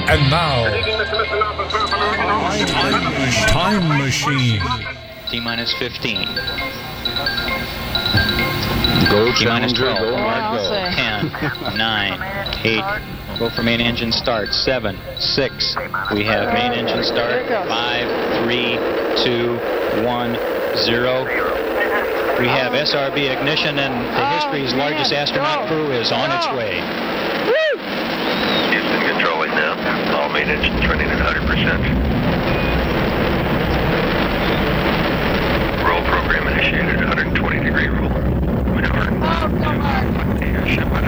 And now, Time Machine. T-minus 15. Go T-minus Challenger, 12. go Mark, go. 10, 9, 8. Go for main engine start. 7, 6. We have main engine start. 5, 3, 2, 1, 0. We have SRB ignition, and the history's largest astronaut crew is on its way. Houston controlling now. All main engines running at 100%. Roll program initiated at 120-degree roll. Maneuver. Airship at